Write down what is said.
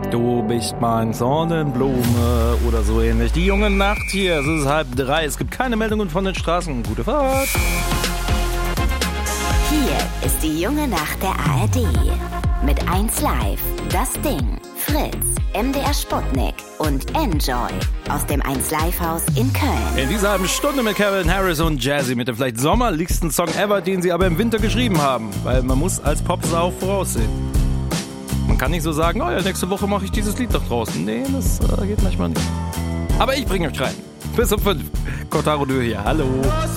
Du bist mein Sonnenblume oder so ähnlich. Die junge Nacht hier, es ist 2:30. Es gibt keine Meldungen von den Straßen. Gute Fahrt. Hier ist die junge Nacht der ARD. Mit 1 Live, Das Ding, Fritz, MDR Sputnik und Enjoy aus dem 1 Live Haus in Köln. In dieser halben Stunde mit Calvin Harris und Jazzy mit dem vielleicht sommerlichsten Song ever, den sie aber im Winter geschrieben haben. Weil man muss als Popsau voraussehen. Man kann nicht so sagen, oh ja, nächste Woche mache ich dieses Lied doch draußen. Nee, das geht manchmal nicht. Aber ich bringe euch rein. Bis um 5. Kotaro Dö hier, hallo.